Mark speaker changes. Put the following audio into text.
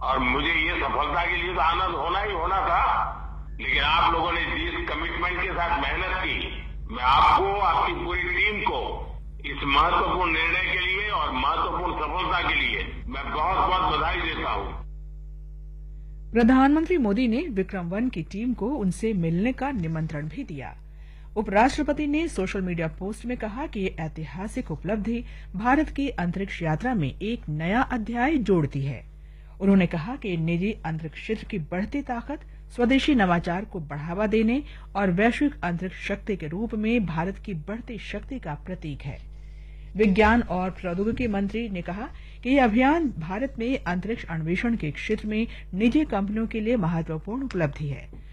Speaker 1: और मुझे ये सफलता के लिए तो आनंद होना ही होना था, लेकिन आप लोगों ने जिस कमिटमेंट के साथ मेहनत की, मैं आपको, आपकी पूरी टीम को इस महत्वपूर्ण निर्णय के लिए और महत्वपूर्ण सफलता के लिए मैं बहुत बहुत बधाई देता हूं।
Speaker 2: प्रधानमंत्री मोदी ने विक्रम-1 की टीम को उनसे मिलने का निमंत्रण भी दिया। उपराष्ट्रपति ने सोशल मीडिया पोस्ट में कहा कि ये ऐतिहासिक उपलब्धि भारत की अंतरिक्ष यात्रा में एक नया अध्याय जोड़ती है। उन्होंने कहा कि निजी अंतरिक्ष क्षेत्र की बढ़ती ताकत स्वदेशी नवाचार को बढ़ावा देने और वैश्विक अंतरिक्ष शक्ति के रूप में भारत की बढ़ती शक्ति का प्रतीक है। विज्ञान और प्रौद्योगिकी मंत्री ने कहा कि यह अभियान भारत में अंतरिक्ष अन्वेषण के क्षेत्र में निजी कंपनियों के लिए महत्वपूर्ण उपलब्धि है।